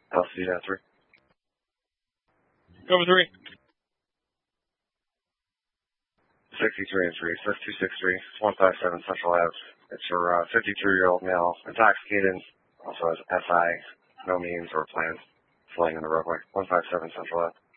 LC 3. Cover 3. 63 and 3, so 263, 157 Central Ave. It's your 53-year-old male, intoxicated, also has SI, no means or plans, flying on the roadway. 157 Central Ave.